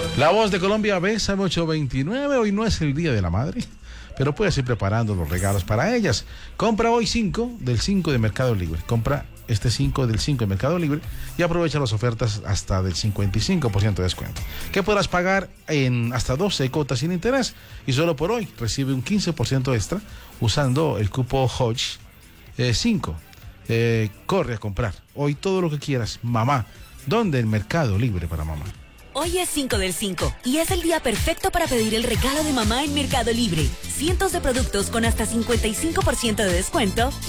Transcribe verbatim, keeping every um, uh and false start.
La Voz de Colombia, Bésame ocho veintinueve. Hoy no es el Día de la Madre, pero puedes ir preparando los regalos para ellas. Compra hoy cinco del cinco de Mercado Libre. Compra este cinco del cinco de Mercado Libre y aprovecha las ofertas hasta del cincuenta y cinco por ciento de descuento, que podrás pagar en hasta doce cuotas sin interés. Y solo por hoy recibe un quince por ciento extra usando el cupo Hodge cinco. Eh, corre a comprar hoy todo lo que quieras, mamá. ¿Dónde? El Mercado Libre para mamá. Hoy es cinco del cinco y es el día perfecto para pedir el regalo de mamá en Mercado Libre. Cientos de productos con hasta cincuenta y cinco por ciento de descuento